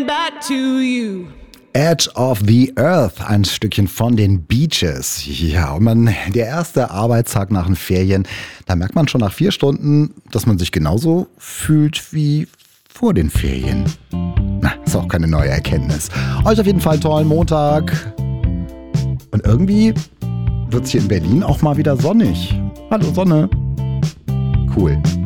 back to you. Edge of the Earth, ein Stückchen von den Beaches. Ja, und der erste Arbeitstag nach den Ferien, da merkt man schon nach 4 Stunden, dass man sich genauso fühlt wie vor den Ferien. Na, ist auch keine neue Erkenntnis. Euch auf jeden Fall einen tollen Montag. Und irgendwie wird es hier in Berlin auch mal wieder sonnig. Hallo Sonne. Cool.